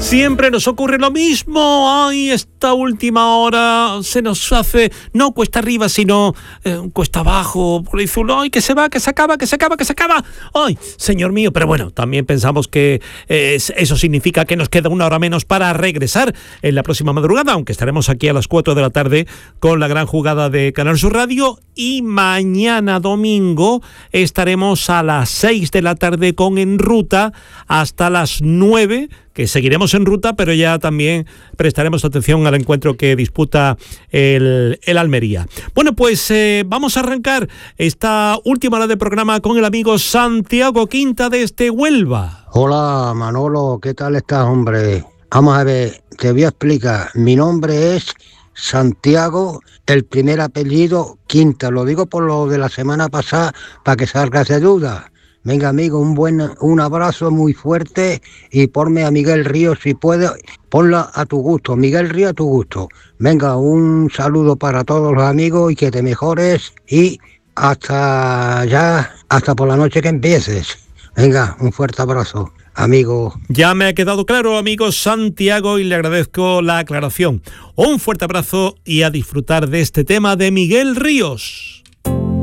Siempre nos ocurre lo mismo. Ay, esta última hora se nos hace no cuesta arriba, sino cuesta abajo. Por ahí, ay, que se va, que se acaba. Ay, señor mío. Pero bueno, también pensamos que eso significa que nos queda una hora menos para regresar en la próxima madrugada, aunque estaremos aquí a las 4 de la tarde con la gran jugada de Canal Sur Radio. Y mañana domingo estaremos a las 6 de la tarde con En Ruta hasta las 9, que seguiremos en ruta, pero ya también prestaremos atención al encuentro que disputa el Almería. Bueno, pues vamos a arrancar esta última hora de programa con el amigo Santiago Quinta desde Huelva. Hola Manolo, ¿qué tal estás, hombre? Vamos a ver, te voy a explicar. Mi nombre es Santiago, el primer apellido Quinta. Lo digo por lo de la semana pasada para que salgas de duda. Venga, amigo, un abrazo muy fuerte y ponme a Miguel Ríos si puedes, ponla a tu gusto, Miguel Ríos a tu gusto. Venga, un saludo para todos los amigos y que te mejores y hasta por la noche que empieces. Venga, un fuerte abrazo, amigo. Ya me ha quedado claro, amigo Santiago, y le agradezco la aclaración. Un fuerte abrazo y a disfrutar de este tema de Miguel Ríos.